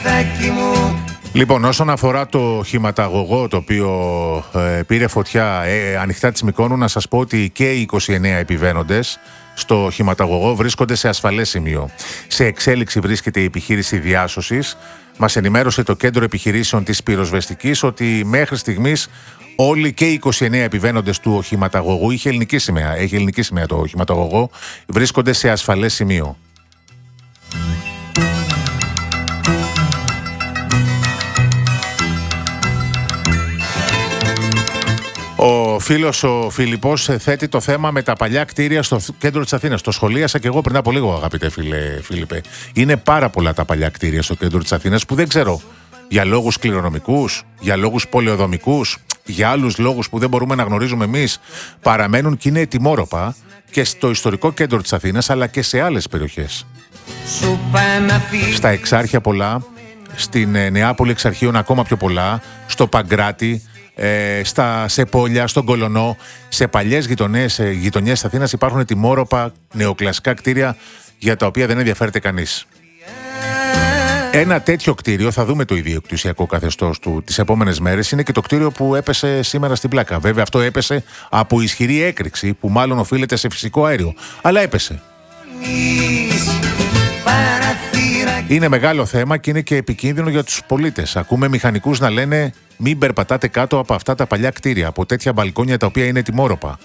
Λοιπόν, όσον αφορά το χηματαγωγό το οποίο πήρε φωτιά ανοιχτά της Μυκόνου, να σας πω ότι και οι 29 επιβαίνοντες στο χηματαγωγό βρίσκονται σε ασφαλές σημείο. Σε εξέλιξη βρίσκεται η επιχείρηση διάσωσης. Μας ενημέρωσε το Κέντρο Επιχειρήσεων της Πυροσβεστικής ότι μέχρι στιγμής όλοι και οι 29 επιβαίνοντες του οχηματαγωγού, έχει ελληνική σημαία το οχηματαγωγό, βρίσκονται σε ασφαλές σημείο. Ο φίλος ο Φιλιππός θέτει το θέμα με τα παλιά κτίρια στο κέντρο της Αθήνας. Το σχολίασα και εγώ πριν από λίγο, αγαπητέ Φίλιππε. Είναι πάρα πολλά τα παλιά κτίρια στο κέντρο της Αθήνας που δεν ξέρω για λόγους κληρονομικούς, για λόγους πολεοδομικούς, για άλλους λόγους που δεν μπορούμε να γνωρίζουμε εμείς. Παραμένουν και είναι ετοιμόρροπα και στο ιστορικό κέντρο της Αθήνας αλλά και σε άλλες περιοχές. Στα Εξάρχεια πολλά, στην Νεάπολη Εξαρχείων ακόμα πιο πολλά, στο Παγκράτη, σε Πόλια, στον Κολονό, σε παλιές γειτονιές της Αθήνας υπάρχουν ετοιμόρροπα νεοκλασικά κτίρια για τα οποία δεν ενδιαφέρεται κανείς. Ένα τέτοιο κτίριο, θα δούμε το ιδιοκτησιακό καθεστώς του τις επόμενες μέρες, είναι και το κτίριο που έπεσε σήμερα στην Πλάκα. Βέβαια αυτό έπεσε από ισχυρή έκρηξη που μάλλον οφείλεται σε φυσικό αέριο, αλλά έπεσε. Είναι μεγάλο θέμα και είναι και επικίνδυνο για τους πολίτες. Ακούμε μηχανικούς να λένε μην περπατάτε κάτω από αυτά τα παλιά κτίρια, από τέτοια μπαλκόνια τα οποία είναι ετοιμόρροπα.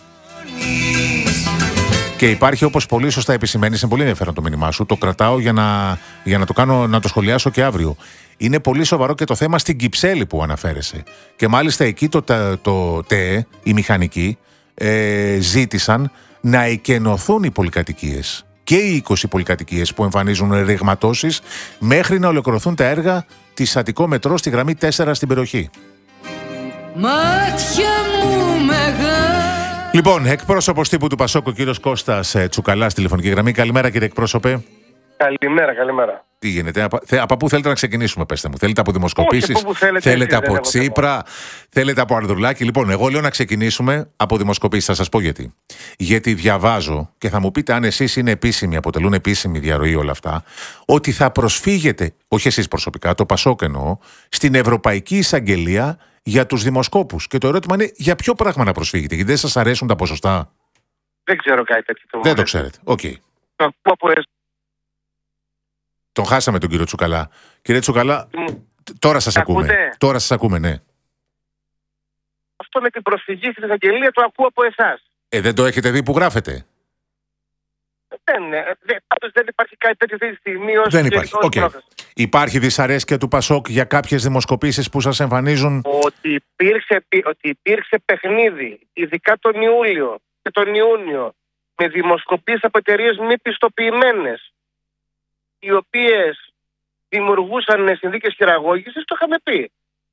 Και υπάρχει, όπως πολύ σωστά επισημαίνεις, είναι πολύ ενδιαφέρον το μήνυμά σου, το κρατάω για να το σχολιάσω και αύριο. Είναι πολύ σοβαρό και το θέμα στην Κυψέλη που αναφέρεσαι. Και μάλιστα εκεί το ΤΕΕ, οι μηχανικοί, ζήτησαν να εκενωθούν οι πολυκατοικίες. Και οι 20 πολυκατοικίες που εμφανίζουν ρηγματώσεις μέχρι να ολοκληρωθούν τα έργα της Αττικό Μετρό στη γραμμή 4 στην περιοχή. Μάτια μου μεγάλα. Λοιπόν, εκπρόσωπος τύπου του Πασόκ, ο κύριος Κώστας Τσουκαλάς, τηλεφωνική γραμμή. Καλημέρα, κύριε εκπρόσωπε. Καλημέρα. Τι γίνεται, από πού θέλετε να ξεκινήσουμε, πέστε μου? Θέλετε από δημοσκοπήσεις, θέλετε από Τσίπρα, θέλετε από Ανδρουλάκη? Λοιπόν, εγώ λέω να ξεκινήσουμε από δημοσκοπήσεις. Θα σας πω γιατί. Γιατί διαβάζω και θα μου πείτε αν εσείς είναι επίσημοι, αποτελούν επίσημη διαρροή όλα αυτά, ότι θα προσφύγετε, όχι εσείς προσωπικά, το Πασόκ εννοώ, στην Ευρωπαϊκή Εισαγγελία για τους δημοσκόπους. Και το ερώτημα είναι για ποιο πράγμα να προσφύγετε? Γιατί δεν σας αρέσουν τα ποσοστά? Δεν ξέρω κάτι τέτοιο. Δεν το ξέρετε. Οκ. Τον χάσαμε τον κύριο Τσουκαλά. Κύριε Τσουκαλά, τώρα σας ακούμε. Τώρα σας ακούμε, ναι. Αυτό με την προσφυγή στην εισαγγελία το ακούω από εσάς. Δεν το έχετε δει που γράφετε? Δεν υπάρχει κάτι τέτοιο αυτή τη στιγμή. Δεν υπάρχει. Okay. Υπάρχει δυσαρέσκεια του Πασόκ για κάποιες δημοσκοπήσεις που σας εμφανίζουν? Ότι υπήρξε παιχνίδι, ειδικά τον Ιούλιο και τον Ιούνιο, με δημοσκοπήσεις από εταιρείες μη πιστοποιημένες, οι οποίες δημιουργούσαν συνθήκες χειραγώγησης, το είχαμε πει.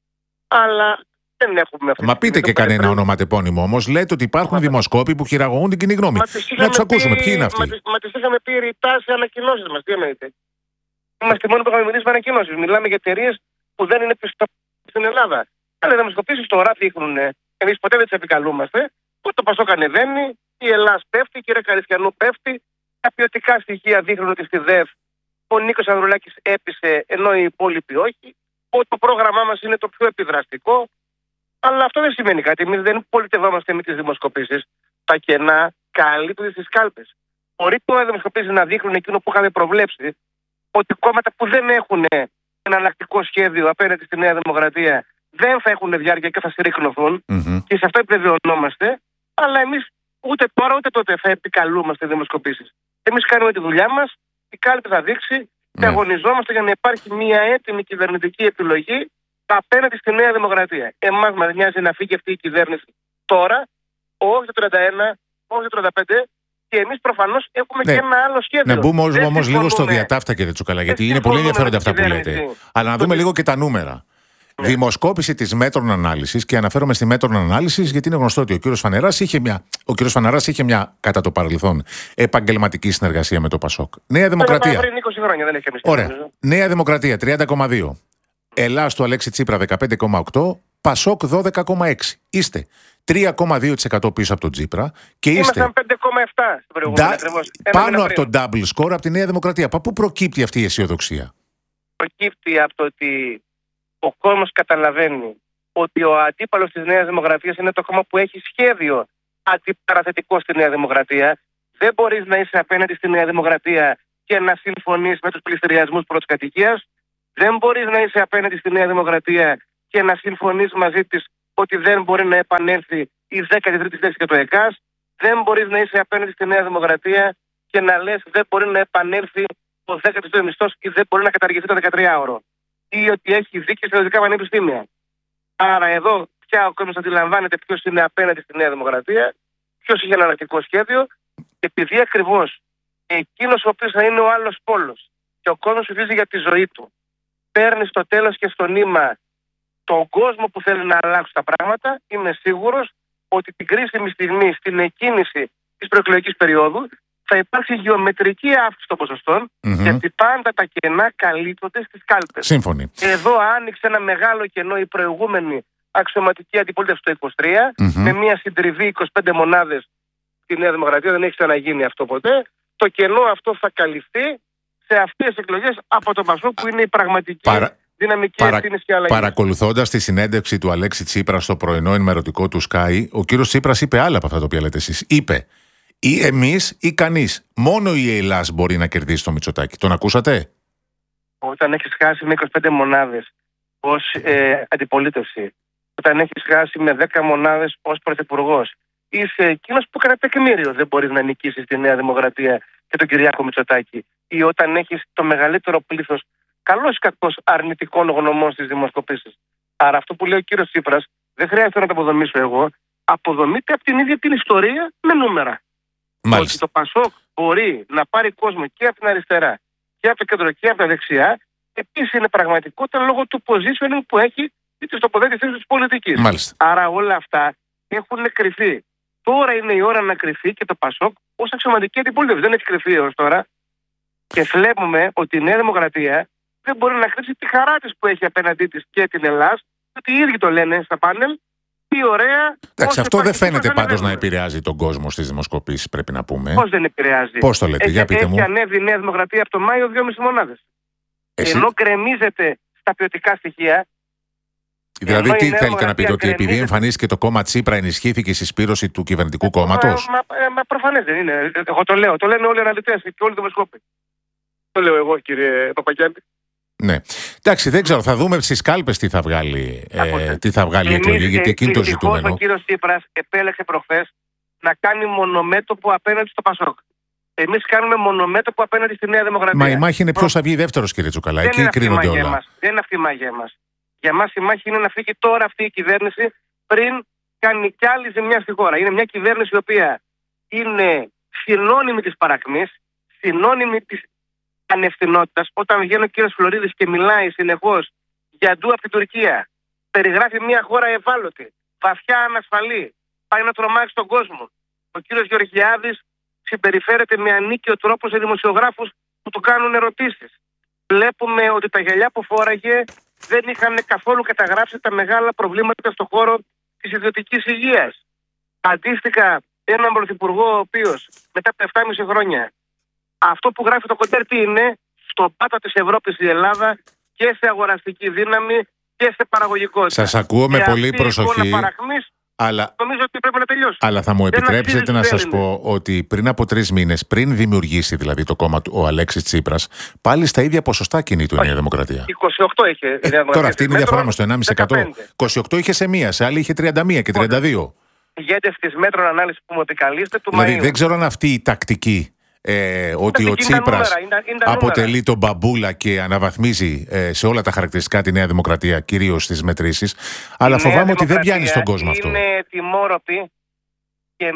Αλλά δεν έχουμε αυτή. Μα πείτε και κανένα ονοματεπώνυμο όμως. Λέτε ότι υπάρχουν δημοσκόποι που χειραγωγούν την κοινή γνώμη. Να τους ακούσουμε. Ποιοι είναι αυτοί? Μα τις είχαμε πει ρητά σε ανακοινώσεις μας. Τι εννοείτε? Είμαστε μόνοι που είχαμε μιλήσει με ανακοινώσεις. Μιλάμε για εταιρείες που δεν είναι πιστοποιημένες στην Ελλάδα. Αλλά δημοσκοπήσεις τώρα δείχνουν. Εμείς ποτέ δεν τις επικαλούμαστε. Που το Πασόκ ανεβαίνει, η Ελλάδα πέφτει, η κυρία Καριστιανού πέφτει. Τα ποιοτικά στοιχεία δείχνουν ότι στη ΔΕΒ ο Νίκος Ανδρουλάκης έπεισε, ενώ οι υπόλοιποι όχι. Ότι το πρόγραμμά μας είναι το πιο επιδραστικό. Αλλά αυτό δεν σημαίνει κάτι. Εμείς δεν πολιτευόμαστε με τις δημοσκοπήσεις. Τα κενά καλύπτονται στις κάλπες. Μπορεί τώρα οι δημοσκοπήσεις να δείχνουν εκείνο που είχαμε προβλέψει, ότι κόμματα που δεν έχουν εναλλακτικό σχέδιο απέναντι στη Νέα Δημοκρατία δεν θα έχουν διάρκεια και θα συρρυκνωθούν. Και σε αυτό επιβεβαιωνόμαστε. Αλλά εμείς ούτε τώρα ούτε τότε θα επικαλούμαστε δημοσκοπήσεις. Εμείς κάνουμε τη δουλειά μας. Η κάλπη θα δείξει και αγωνιζόμαστε για να υπάρχει μια έτοιμη κυβερνητική επιλογή απέναντι στη Νέα Δημοκρατία. Εμάς μας νοιάζει να φύγει αυτή η κυβέρνηση τώρα, όχι το 31, όχι το 35, και εμείς προφανώς έχουμε και ένα άλλο σχέδιο. Να μπούμε όμως λίγο στο διατάφτα, κύριε Τσουκαλά, γιατί είναι πολύ ενδιαφέροντα αυτά που λέτε. Αλλά να δούμε λίγο και τα νούμερα. Ναι. Δημοσκόπηση της Μέτρων Ανάλυσης, και αναφέρομαι στη Μέτρων Ανάλυσης γιατί είναι γνωστό ότι ο κύριος Φανεράς είχε μια κατά το παρελθόν επαγγελματική συνεργασία με το Πασόκ. Νέα Δημοκρατία. Πριν 20 χρόνια δεν έχει ωραία. Νέα Δημοκρατία 30,2. Ελλάς του Αλέξη Τσίπρα 15,8. Πασόκ 12,6. Είστε 3,2% πίσω από τον Τσίπρα και είστε. Ήμασταν 5,7 στην προηγούμενη. Πάνω από το double score από τη Νέα Δημοκρατία. Από πού προκύπτει αυτή η αισιοδοξία? προκύπτει από το ότι ο κόσμος καταλαβαίνει ότι ο αντίπαλος της Νέας Δημοκρατίας είναι το κόμμα που έχει σχέδιο αντιπαραθετικό στη Νέα Δημοκρατία. Δεν μπορείς να είσαι απέναντι στη Νέα Δημοκρατία και να συμφωνείς με τους πληστηριασμούς πρωτοκατοικίας. Δεν μπορείς να είσαι απέναντι στη Νέα Δημοκρατία και να συμφωνείς μαζί της ότι δεν μπορεί να επανέλθει η 13η θέση για το ΕΚΑΣ. Δεν μπορείς να είσαι απέναντι στη Νέα Δημοκρατία και να λες δεν μπορεί να επανέλθει ο 12ο μισθός ή δεν μπορεί να καταργηθεί το 13ωρο. Ή ότι έχει δίκιο στα δυτικά πανεπιστήμια. Άρα εδώ πια ο κόσμος αντιλαμβάνεται ποιος είναι απέναντι στη Νέα Δημοκρατία, ποιος έχει εναλλακτικό σχέδιο, επειδή ακριβώς εκείνος ο οποίος θα είναι ο άλλος πόλος και ο κόσμος ψηφίζει για τη ζωή του, παίρνει στο τέλος και στο νήμα τον κόσμο που θέλει να αλλάξει τα πράγματα, είμαι σίγουρος ότι την κρίσιμη στιγμή στην εκκίνηση της προεκλογικής περίοδου θα υπάρξει γεωμετρική αύξηση των ποσοστών, γιατί πάντα τα κενά καλύπτονται στις κάλπες. Σύμφωνοι. Εδώ άνοιξε ένα μεγάλο κενό η προηγούμενη αξιωματική αντιπολίτευση το 23, με μια συντριβή 25 μονάδες στη Νέα Δημοκρατία, δεν έχει ξαναγίνει αυτό ποτέ. Το κενό αυτό θα καλυφθεί σε αυτές τις εκλογές από το ΠΑΣΟΚ που είναι η πραγματική δυναμική ευθύνη και αλλαγή. Παρακολουθώντας τη συνέντευξη του Αλέξη Τσίπρα στο πρωινό ενημερωτικό του Sky, ο κύριος Τσίπρας είπε άλλα από αυτά τα οποία λέτε εσείς. Είπε, ή εμείς ή κανείς. Μόνο η Ελλάς μπορεί να κερδίσει το Μητσοτάκη. Τον ακούσατε? Όταν έχεις χάσει με 25 μονάδες ως αντιπολίτευση, όταν έχεις χάσει με 10 μονάδες ως πρωθυπουργός, είσαι εκείνος που έκανε τεκμήριο. Δεν μπορείς να νικήσεις τη Νέα Δημοκρατία και τον Κυριάκο Μητσοτάκη. Ή όταν έχεις το μεγαλύτερο πλήθος καλώς ή κακώς αρνητικών γνωμών στις δημοσκοπήσεις. Άρα αυτό που λέει ο κύριος Τσίπρας δεν χρειάζεται να το αποδομήσω εγώ. Αποδομείται από την ίδια την ιστορία με νούμερα. Μάλιστα. Ότι το ΠΑΣΟΚ μπορεί να πάρει κόσμο και από την αριστερά και από το κέντρο και από τα δεξιά, επίσης είναι πραγματικότητα λόγω του positioning που έχει ή της τοποθέτησης της πολιτικής. Μάλιστα. Άρα όλα αυτά έχουν κρυφθεί. Τώρα είναι η ώρα να κρυφθεί και το ΠΑΣΟΚ ως αξιωματική αντιπολίτευση. Δεν έχει κρυφθεί έως τώρα. Και βλέπουμε ότι η Νέα Δημοκρατία δεν μπορεί να κρύψει τη χαρά της που έχει απέναντί της και την Ελλάδα, ότι οι ίδιοι το λένε στα πάνελ. Τι ωραία. Εντάξει, αυτό δεν φαίνεται πάντως να επηρεάζει τον κόσμο στις δημοσκοπήσεις, πρέπει να πούμε. Πώς δεν επηρεάζει? Πώς το λέτε, για πείτε μου. Έχει ανέβει η Νέα Δημοκρατία από το Μάιο 2,5 μονάδες. Ενώ γκρεμίζεται στα ποιοτικά στοιχεία. Δηλαδή, τι θέλετε να πείτε, ότι επειδή εμφανίστηκε το κόμμα Τσίπρα ενισχύθηκε η συσπήρωση του κυβερνητικού κόμματος? Μα προφανές δεν είναι. Εγώ το λέω. Το λένε όλοι οι αναλυτές και όλοι οι δημοσκόποι. Το λέω εγώ, κύριε Παπαγιάννη. Ναι. Εντάξει, δεν ξέρω. Θα δούμε στις κάλπες τι θα βγάλει, η εκλογή, γιατί εκείνη το ζητούμενο. Ο κύριος Τσίπρας επέλεξε προχθές να κάνει μονομέτωπο απέναντι στο ΠΑΣΟΚ. Εμείς κάνουμε μονομέτωπο απέναντι στη Νέα Δημοκρατία. Μα η μάχη είναι ποιος θα βγει δεύτερος, κύριε Τσουκαλά. Εκεί κρίνονται όλα. Δεν είναι αυτή η μάχη μας. Για μας η μάχη είναι να φύγει τώρα αυτή η κυβέρνηση πριν κάνει κι άλλη ζημιά στη χώρα. Είναι μια κυβέρνηση η οποία είναι συνώνυμη της παρακμής, συνώνυμη της ανευθυνότητας. Όταν βγαίνει ο κύριος Φλωρίδης και μιλάει συνεχώς για ντου από την Τουρκία, περιγράφει μια χώρα ευάλωτη, βαθιά ανασφαλή, πάει να τρομάξει τον κόσμο. Ο κύριος Γεωργιάδης συμπεριφέρεται με ανίκαιο τρόπο σε δημοσιογράφους που του κάνουν ερωτήσεις. Βλέπουμε ότι τα γυαλιά που φόραγε δεν είχαν καθόλου καταγράψει τα μεγάλα προβλήματα στον χώρο της ιδιωτικής υγείας. Αντίστοιχα, έναν πρωθυπουργό ο οποίος μετά από 7,5 χρόνια αυτό που γράφει το Κοντέρ τι είναι, στο πάτο της Ευρώπης η Ελλάδα και σε αγοραστική δύναμη και σε παραγωγικότητα. Σας ακούω με πολύ προσοχή. Αλλά νομίζω ότι πρέπει να τελειώσει. Αλλά θα μου επιτρέψετε να σας πω ότι πριν από 3 μήνες, πριν δημιουργήσει δηλαδή το κόμμα του ο Αλέξης Τσίπρας, πάλι στα ίδια ποσοστά κινείται η Νέα Δημοκρατία. 28 είχε η Νέα Δημοκρατία. Τώρα αυτή είναι η διαφορά μας, το 1,5%. 28 είχε σε μία, σε άλλη είχε 31 και 32. Ηγέτες της μέτρων ανάλυσης που μου επικαλείστε του δηλαδή, Μαΐου. δεν ξέρω αν αυτή η τακτική ότι ο Τσίπρας αποτελεί τον μπαμπούλα και αναβαθμίζει σε όλα τα χαρακτηριστικά τη Νέα Δημοκρατία, κυρίως στις μετρήσεις. Αλλά φοβάμαι ότι δεν πιάνει στον κόσμο αυτό. Είναι τιμόρροπη και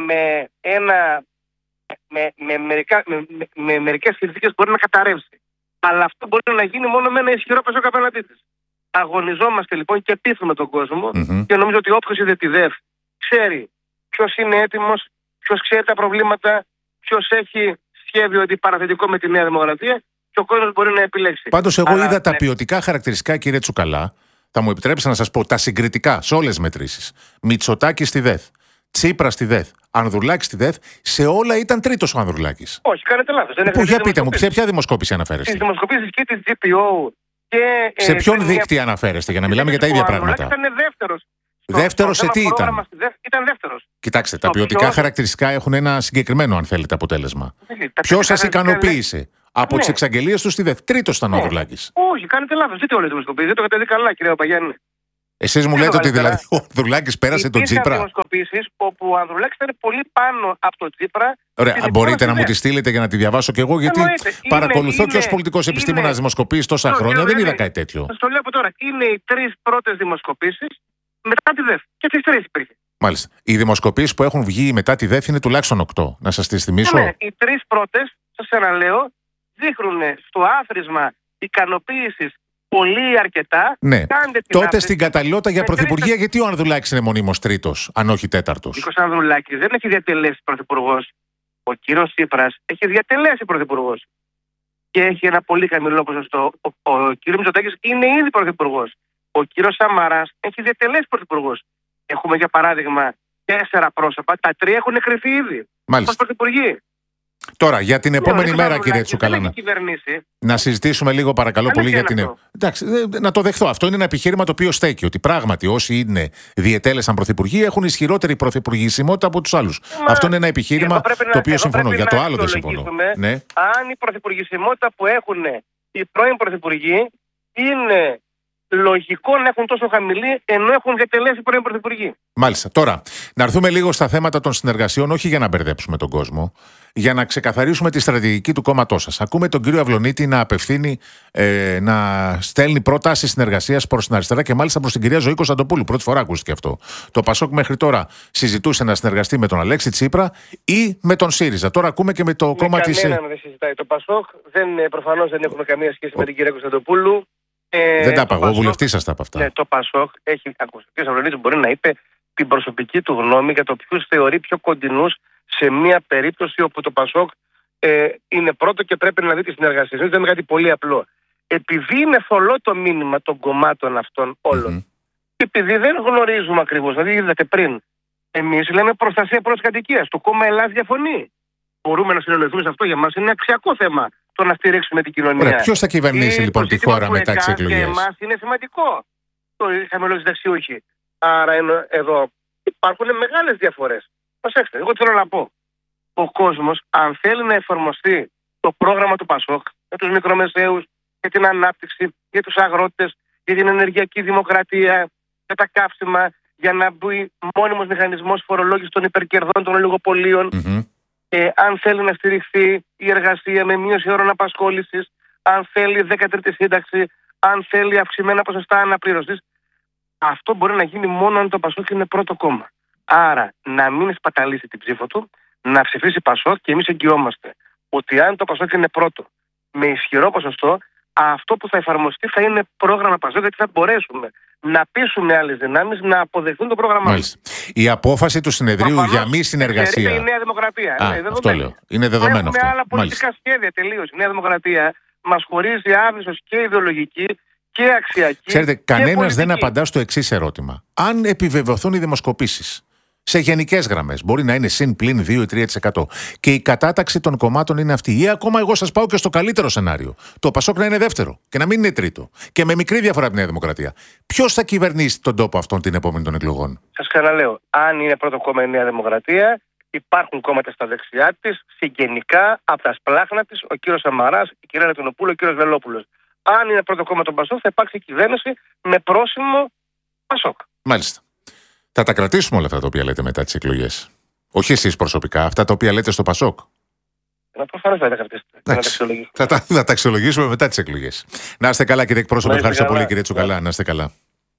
με μερικές συνθήκες μπορεί να καταρρεύσει. Αλλά αυτό μπορεί να γίνει μόνο με ένα ισχυρό ΠΑΣΟΚ απέναντί της. Αγωνιζόμαστε λοιπόν και πείθουμε τον κόσμο και νομίζω ότι όποιος είδε τη ΔΕΦ ξέρει ποιος είναι έτοιμος, ποιος ξέρει τα προβλήματα, ποιος έχει σχέδιο αντιπαραθετικό με τη Νέα Δημοκρατία και ο κόσμος μπορεί να επιλέξει. Πάντως, εγώ είδα τα ποιοτικά χαρακτηριστικά, κύριε Τσουκαλά, θα μου επιτρέψετε να σας πω, τα συγκριτικά σε όλες τις μετρήσεις. Μητσοτάκη στη ΔΕΘ, Τσίπρα στη ΔΕΘ, Ανδρουλάκη στη ΔΕΘ, σε όλα ήταν τρίτος ο Ανδρουλάκης. Όχι, κάνετε λάθος. Για πείτε μου, ποια δημοσκόπηση αναφέρεστε? Στις δημοσκοπήσεις και της GPO Και, σε ποιον δείκτη αναφέρεστε, για να μιλάμε για τα ίδια πράγματα? Ήταν δεύτερος. Δεύτερος σε τι ήταν? Ήταν δεύτερος. Κοιτάξτε, τα ποιοτικά χαρακτηριστικά έχουν ένα συγκεκριμένο, αν θέλετε, αποτέλεσμα. Ποιος σας ικανοποίησε? Από τις εξαγγελίες του στη δεύτερη. Τρίτος ήταν ο Ανδρουλάκης. Όχι, κάνετε λάθος. Δείτε όλες τις δημοσκοπήσεις. Δεν το έχετε δει καλά, κύριε Παπαγιάννη. Εσείς μου λέτε ότι δηλαδή ο Ανδρουλάκης πέρασε τον Τσίπρα? Υπήρχαν δημοσκοπήσεις όπου ο Ανδρουλάκης ήταν πολύ πάνω από τον Τσίπρα. Ωραία, μπορείτε να μου τη στείλετε για να τη διαβάσω κι εγώ, γιατί παρακολουθώ και ως πολιτικός επιστήμονας δημοσκοπήσεις τόσα χρόνια. Δεν είδα κάτι τέτοιο. Σας το λέω από τώρα. Είναι οι 3 πρώτες δημοσκοπήσεις μετά τη ΔΕΦ. Και τις 3 υπήρχε. Μάλιστα. Οι δημοσκοπήσεις που έχουν βγει μετά τη ΔΕΦ είναι τουλάχιστον 8. Να σας τις θυμίσω. Ναι, οι 3 πρώτες, σας αναλέω, δείχνουν στο άθροισμα ικανοποίησης πολύ αρκετά. Ναι. Τότε στην καταλληλότητα για πρωθυπουργία, γιατί ο Ανδρουλάκης είναι μονίμως τρίτος, αν όχι τέταρτος? Ο Ανδρουλάκης δεν έχει διατελέσει πρωθυπουργός. Ο κύριος Τσίπρας έχει διατελέσει πρωθυπουργός. Και έχει ένα πολύ χαμηλό ποσοστό. Ο κύριος Μητσοτάκης είναι ήδη πρωθυπουργός. Ο κύριος Σαμαράς έχει διατελέσει πρωθυπουργός. Έχουμε για παράδειγμα 4 πρόσωπα, τα 3 έχουν εκκριθεί ήδη. Μάλιστα. Ως πρωθυπουργοί. Τώρα, για την επόμενη μέρα, κύριε Τσουκαλά, να συζητήσουμε λίγο, παρακαλώ πολύ, για την. Εντάξει, να το δεχθώ. Αυτό είναι ένα επιχείρημα το οποίο στέκει. Ότι πράγματι όσοι είναι διετέλεσαν πρωθυπουργοί έχουν ισχυρότερη πρωθυπουργησιμότητα από τους άλλους. Αυτό είναι ένα επιχείρημα το οποίο συμφωνώ. Για το άλλο δεν συμφωνώ. Ναι. Αν η πρωθυπουργησιμότητα που έχουν οι πρώην πρωθυπουργοί είναι λογικό να έχουν τόσο χαμηλή, ενώ έχουν διατελέσει πρώην πρωθυπουργοί. Μάλιστα. Τώρα, να έρθουμε λίγο στα θέματα των συνεργασιών, όχι για να μπερδέψουμε τον κόσμο, για να ξεκαθαρίσουμε τη στρατηγική του κόμματός σας. Ακούμε τον κύριο Αυλονίτη να απευθύνει, να στέλνει πρόταση συνεργασίας προς την αριστερά και μάλιστα προς την κυρία Ζωή Κωνσταντοπούλου. Πρώτη φορά ακούστηκε αυτό. Το Πασόκ μέχρι τώρα συζητούσε να συνεργαστεί με τον Αλέξη Τσίπρα ή με τον ΣΥΡΙΖΑ. Τώρα ακούμε και με το κόμμα της. Κανέναν δεν συζητάει το Πασόκ. Προφανώς δεν έχουμε καμία σχέση με την κυρία Κωνσταντοπούλου. Δεν τα είπα εγώ, βουλευτή σας τα είπα αυτά. Ναι, το Πασόκ έχει. Ακούστε, ο κ. Αυλονίτης μπορεί να είπε την προσωπική του γνώμη για το ποιους θεωρεί πιο κοντινούς σε μια περίπτωση όπου το Πασόκ είναι πρώτο και πρέπει να δει τη συνεργασία. Δεν είναι κάτι πολύ απλό. Επειδή είναι θολό το μήνυμα των κομμάτων αυτών όλων, επειδή δεν γνωρίζουμε ακριβώς, δηλαδή είδατε πριν, εμείς λέμε προστασία πρώτης κατοικίας. Το κόμμα Ελλάς διαφωνεί. Μπορούμε να συνεννοηθούμε σε αυτό, για μας είναι αξιακό θέμα το να στηρίξουμε την κοινωνία. Ποιος θα κυβερνήσει λοιπόν τη χώρα μετά τις εκλογές? Για εμάς είναι σημαντικό το χαμηλό συνταξιούχοι. Άρα εδώ υπάρχουν μεγάλες διαφορές. Προσέξτε, εγώ τι θέλω να πω. Ο κόσμος, αν θέλει να εφαρμοστεί το πρόγραμμα του Πασόκ για τους μικρομεσαίους, για την ανάπτυξη, για τους αγρότες, για την ενεργειακή δημοκρατία, για τα καύσιμα, για να μπει μόνιμος μηχανισμός φορολόγησης των υπερκερδών των ολιγοπολίων, αν θέλει να στηριχθεί η εργασία με μείωση ώρων απασχόλησης, αν θέλει 13η σύνταξη, αν θέλει αυξημένα ποσοστά αναπλήρωσης, αυτό μπορεί να γίνει μόνο αν το Πασόκ είναι πρώτο κόμμα. Άρα να μην σπαταλήσει την ψήφο του, να ψηφίσει Πασόκ και εμείς εγγυόμαστε ότι αν το Πασόκ είναι πρώτο με ισχυρό ποσοστό, αυτό που θα εφαρμοστεί θα είναι πρόγραμμα Πασόκ, γιατί θα μπορέσουμε να πείσουμε άλλες δυνάμεις να αποδεχθούν το πρόγραμμα μας. Η απόφαση του συνεδρίου για μη συνεργασία. Είναι η Νέα Δημοκρατία. Αυτό λέω. Είναι δεδομένο αυτό. Έχουμε άλλα πολιτικά σχέδια τελείως. Η Νέα Δημοκρατία μας χωρίζει άβυσος και ιδεολογική και αξιακή. Ξέρετε, κανένας δεν απαντά στο εξής ερώτημα. Αν επιβεβαιωθούν οι δημοσκοπήσεις σε γενικές γραμμές, μπορεί να είναι συν, πλην 2 ή 3%, και η κατάταξη των κομμάτων είναι αυτή, ή ακόμα εγώ σας πάω και στο καλύτερο σενάριο, το Πασόκ να είναι δεύτερο και να μην είναι τρίτο, και με μικρή διαφορά από τη Νέα Δημοκρατία, ποιος θα κυβερνήσει τον τόπο αυτόν την επόμενη των εκλογών? Σας ξαναλέω, αν είναι πρώτο κόμμα η Νέα Δημοκρατία, υπάρχουν κόμματα στα δεξιά της, συγγενικά από τα σπλάχνα της, ο κύριος Σαμαράς, η κυρία Ρετινοπούλου, ο κύριος Βελόπουλος. Αν είναι πρώτο κόμμα τον Πασόκ, θα υπάρξει κυβέρνηση με πρόσημο Πασόκ. Μάλιστα. Θα τα κρατήσουμε όλα αυτά τα οποία λέτε μετά τις εκλογές? Όχι εσείς προσωπικά, αυτά τα οποία λέτε στο Πασόκ. Προφανώς θα τα κρατήσετε. Θα τα αξιολογήσουμε μετά τις εκλογές. Να είστε καλά, κύριε εκπρόσωπε. Ευχαριστώ πολύ, κύριε Τσουκαλά. Να είστε καλά.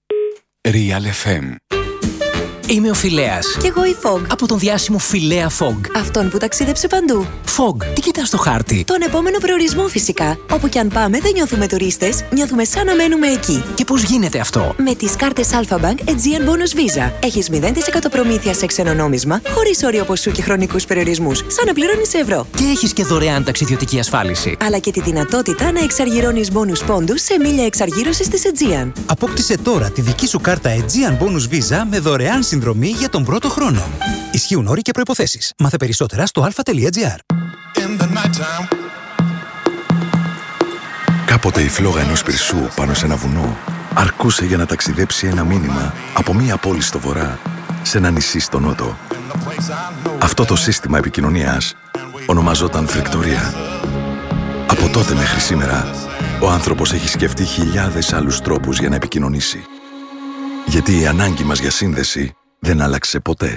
Real FM. Είμαι ο Φιλέας. Κι εγώ η Fog. Από τον διάσημο Φιλέα Fog. Αυτόν που ταξίδεψε παντού. Fog, τι κοιτάς στο χάρτη? Τον επόμενο προορισμό φυσικά. Όπου κι αν πάμε δεν νιώθουμε τουρίστες, νιώθουμε σαν να μένουμε εκεί. Και πώς γίνεται αυτό? Με τις κάρτες Alpha Bank Aegean Bonus Visa. Έχεις 0% προμήθεια σε ξένο νόμισμα, χωρίς όριο ποσού και χρονικούς περιορισμούς, σαν να πληρώνεις σε ευρώ. Και έχεις και δωρεάν ταξιδιωτική ασφάλιση. Αλλά και τη δυνατότητα να εξαργυρώνεις bonus πόντους σε μίλια εξαργύρωσης της Aegean. Απόκτησε τώρα τη δική σου κάρτα Aegean Bonus Visa με δωρεάν συνδρομή για τον πρώτο χρόνο. Ισχύουν όροι και προϋποθέσεις. Μάθε περισσότερα στο alpha.gr. Κάποτε η φλόγα ενός πυρσού πάνω σε ένα βουνό αρκούσε για να ταξιδέψει ένα μήνυμα από μία πόλη στο βορρά σε ένα νησί στο νότο. Αυτό το σύστημα επικοινωνίας ονομαζόταν φρικτορία. Από τότε μέχρι σήμερα, ο άνθρωπος έχει σκεφτεί χιλιάδες άλλους τρόπους για να επικοινωνήσει. Γιατί η ανάγκη μας για σύνδεση δεν άλλαξε ποτέ.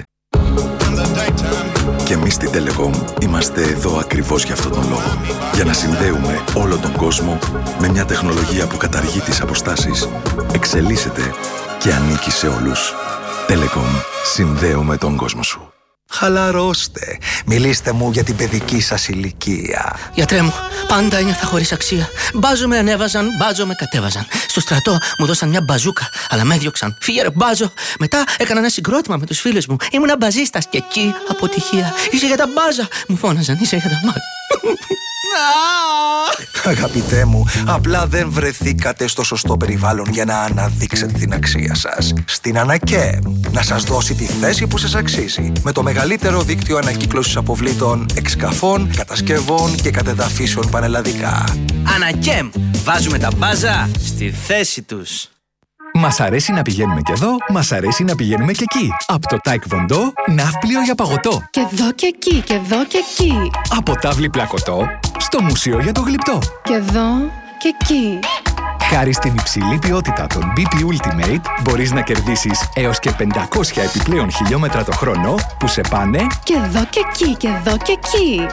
Και εμείς στην Telecom είμαστε εδώ ακριβώς για αυτόν τον λόγο. Για να συνδέουμε όλο τον κόσμο με μια τεχνολογία που καταργεί τις αποστάσεις, εξελίσσεται και ανήκει σε όλους. Telecom. Συνδέουμε τον κόσμο σου. Χαλαρώστε. Μιλήστε μου για την παιδική σας ηλικία. Γιατρέ μου, πάντα ένιωθα χωρίς αξία. Μπάζο με ανέβαζαν, μπάζο με κατέβαζαν. Στο στρατό μου δώσαν μια μπαζούκα, αλλά με έδιωξαν. Φύγε ρε μπάζο. Μετά έκανα ένα συγκρότημα με τους φίλους μου. Ήμουνα μπαζίστας και εκεί αποτυχία. Είσαι για τα μπάζα. Μου φώναζαν, είσαι για τα μπάζα. Αγαπητέ μου, απλά δεν βρεθήκατε στο σωστό περιβάλλον για να αναδείξετε την αξία σας. Στην Ανακέμ, να σας δώσει τη θέση που σας αξίζει. Με το μεγαλύτερο δίκτυο ανακύκλωσης αποβλήτων, εξκαφών, κατασκευών και κατεδαφίσεων πανελλαδικά. Ανακέμ, βάζουμε τα μπάζα στη θέση τους. Μας αρέσει να πηγαίνουμε και εδώ, μας αρέσει να πηγαίνουμε και εκεί. Από το Taekwondo, ναύπλιο για παγωτό. Και εδώ και εκεί, και εδώ και εκεί. Από τάβλη πλακωτό, στο μουσείο για το γλυπτό. Και εδώ και εκεί. Χάρη στην υψηλή ποιότητα των BP Ultimate, μπορείς να κερδίσεις έως και 500 επιπλέον χιλιόμετρα το χρόνο που σε πάνε και εδώ και εκεί, και εδώ και εκεί.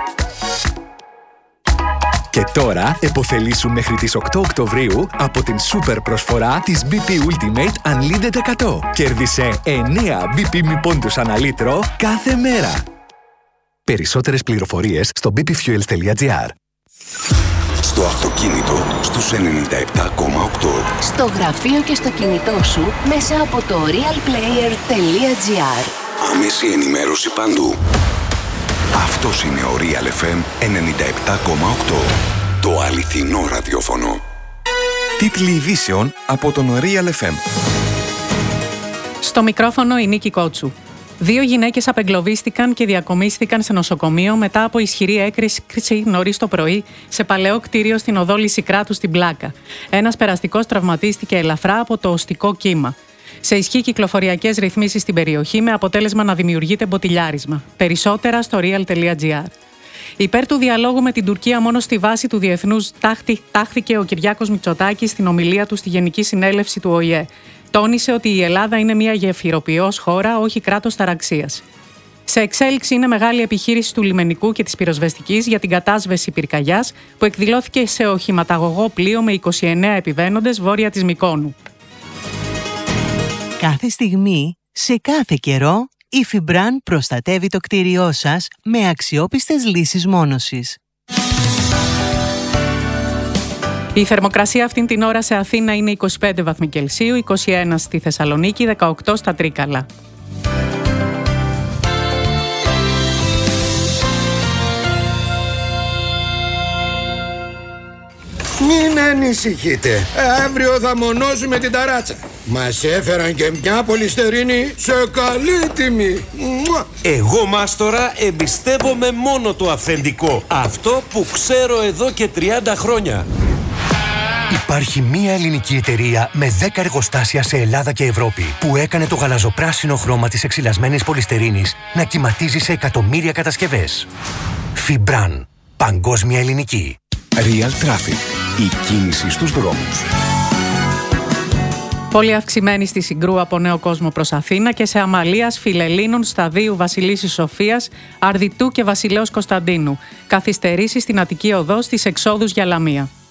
Και τώρα επωφελήσου μέχρι τις 8 Οκτωβρίου από την σούπερ προσφορά της BP Ultimate Unlimited 100. Κέρδισε 9 BP μη πόντους ανά λίτρο κάθε μέρα. Περισσότερες πληροφορίες στο bpfuels.gr. Στο αυτοκίνητο στους 97,8. Στο γραφείο και στο κινητό σου μέσα από το realplayer.gr. Άμεση ενημέρωση παντού. Αυτός είναι ο Real FM 97,8. Το αληθινό ραδιόφωνο. Τίτλοι ειδήσεων από τον Real FM. Στο μικρόφωνο η Νίκη Κότσου. 2 γυναίκες απεγκλωβίστηκαν και διακομίστηκαν σε νοσοκομείο μετά από ισχυρή έκρηξη νωρίς το πρωί σε παλαιό κτίριο στην οδό Λυσικράτου στην Πλάκα. Ένας περαστικός τραυματίστηκε ελαφρά από το οστικό κύμα. Σε ισχύ κυκλοφοριακές ρυθμίσεις στην περιοχή με αποτέλεσμα να δημιουργείται μποτιλιάρισμα. Περισσότερα στο real.gr. Υπέρ του διαλόγου με την Τουρκία μόνο στη βάση του διεθνούς τάχθηκε ο Κυριάκος Μητσοτάκης στην ομιλία του στη Γενική Συνέλευση του ΟΗΕ. Τόνισε ότι η Ελλάδα είναι μια γεφυροποιός χώρα, όχι κράτος ταραξίας. Σε εξέλιξη είναι μεγάλη επιχείρηση του λιμενικού και της πυροσβεστικής για την κατάσβεση πυρκαγιάς που εκδηλώθηκε σε οχηματαγωγό πλοίο με 29 επιβαίνοντες βόρεια της Μυκόνου. Κάθε στιγμή, σε κάθε καιρό, η Fibran προστατεύει το κτίριό σας με αξιόπιστες λύσεις μόνωσης. Η θερμοκρασία αυτήν την ώρα σε Αθήνα είναι 25 βαθμοί Κελσίου, 21 στη Θεσσαλονίκη, 18 στα Τρίκαλα. Μην ανησυχείτε, αύριο θα μονώσουμε την ταράτσα. Μας έφεραν και μια πολυστερίνη σε καλή τιμή. Εγώ, μάστορα, εμπιστεύομαι μόνο το αυθεντικό. Αυτό που ξέρω εδώ και 30 χρόνια. Υπάρχει μία ελληνική εταιρεία με 10 εργοστάσια σε Ελλάδα και Ευρώπη που έκανε το γαλαζοπράσινο χρώμα της εξυλασμένης πολυστερίνης να κυματίζει σε εκατομμύρια κατασκευές. Fibran. Παγκόσμια ελληνική. Real Traffic. Η κίνηση στους δρόμους. Πολύ αυξημένη στη Συγκρού από Νέο Κόσμο προς Αθήνα και σε Αμαλίας, Φιλελλήνων, Σταδίου, Βασιλίσσης Σοφίας, Αρδιτού και Βασιλέως Κωνσταντίνου. Καθυστερήσεις στην Αττική Οδό στις εξόδους για Λαμία.